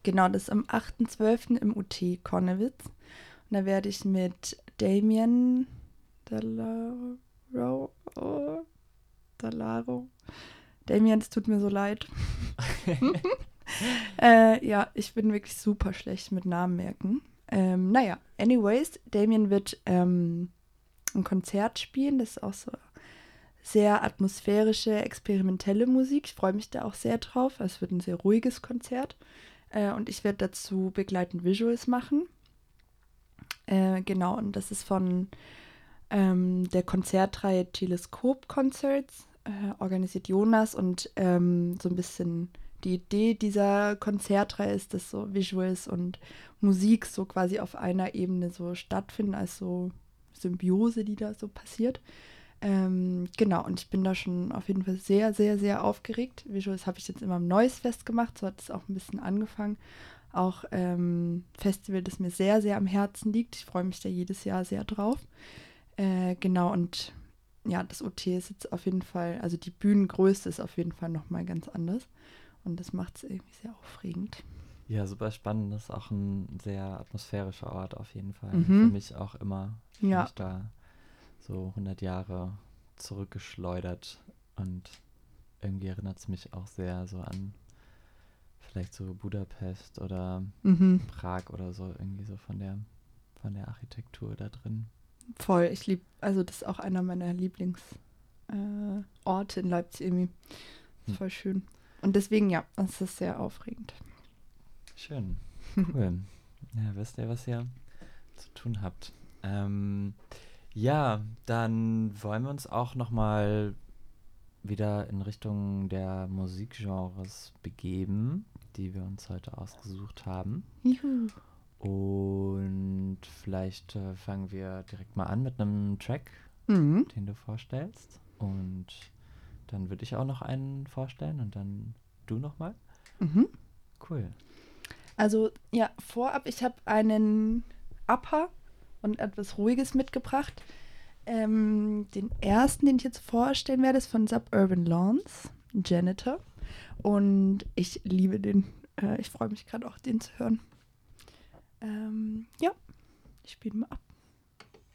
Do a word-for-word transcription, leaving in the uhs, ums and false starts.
Genau, das ist am achten zwölften im U T Connewitz. Und da werde ich mit Damien Dallaro, oh, Dallaro. Damien, es tut mir so leid. äh, ja, ich bin wirklich super schlecht mit Namen merken. Ähm, naja, anyways, Damien wird ähm, ein Konzert spielen. Das ist auch so sehr atmosphärische, experimentelle Musik. Ich freue mich da auch sehr drauf. Es wird ein sehr ruhiges Konzert. Äh, und ich werde dazu begleitend Visuals machen. Äh, genau, und das ist von ähm, der Konzertreihe Teleskop Concerts, äh, organisiert Jonas. Und ähm, so ein bisschen die Idee dieser Konzertreihe ist, dass so Visuals und Musik so quasi auf einer Ebene so stattfinden, als so Symbiose, die da so passiert. Ähm, genau, und ich bin da schon auf jeden Fall sehr, sehr, sehr aufgeregt. Visuals habe ich jetzt immer am Neues Fest gemacht, so hat es auch ein bisschen angefangen. Auch ähm, Festival, das mir sehr, sehr am Herzen liegt. Ich freue mich da jedes Jahr sehr drauf. Äh, genau, und ja, das O T ist jetzt auf jeden Fall, also die Bühnengröße ist auf jeden Fall nochmal ganz anders. Und das macht es irgendwie sehr aufregend. Ja, super spannend. Das ist auch ein sehr atmosphärischer Ort auf jeden Fall. Für Mhm. mich auch immer. Ich fühle Ja, mich da so hundert Jahre zurückgeschleudert und irgendwie erinnert es mich auch sehr so an vielleicht so Budapest oder mhm. Prag oder so, irgendwie so von der, von der Architektur da drin. Voll. Ich liebe, also das ist auch einer meiner Lieblingsorte äh, Orte in Leipzig irgendwie. Hm. Ist voll schön. Und deswegen, ja, es ist sehr aufregend. Schön, cool. Ja, wisst ihr, was ihr zu tun habt. Ähm, ja, dann wollen wir uns auch nochmal wieder in Richtung der Musikgenres begeben, die wir uns heute ausgesucht haben. Juhu. Und vielleicht äh, fangen wir direkt mal an mit einem Track, Mhm. den du vorstellst. Und dann würde ich auch noch einen vorstellen und dann du nochmal. Mhm. Cool. Also, ja, vorab, ich habe einen Upper und etwas Ruhiges mitgebracht. Ähm, den ersten, den ich jetzt vorstellen werde, ist von Suburban Lawns, Janitor. Und ich liebe den. Äh, ich freue mich gerade auch, den zu hören. Ähm, ja, ich spiele mal ab.